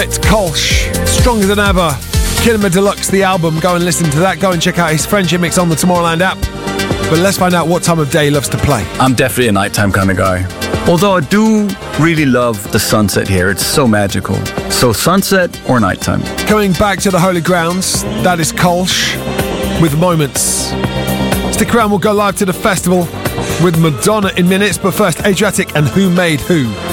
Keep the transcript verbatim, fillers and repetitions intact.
It's Kolsch, Stronger Than Ever. Kinema Deluxe, the album. Go and listen to that. Go and check out his Friendship Mix on the Tomorrowland app. But let's find out what time of day he loves to play. I'm definitely a nighttime kind of guy. Although I do really love the sunset here. It's so magical. So sunset or nighttime. Coming back to the Holy Grounds, that is Kolsch with Moments. Stick around, we'll go live to the festival with Madonna in minutes. But first, Adriatic and Who Made Who.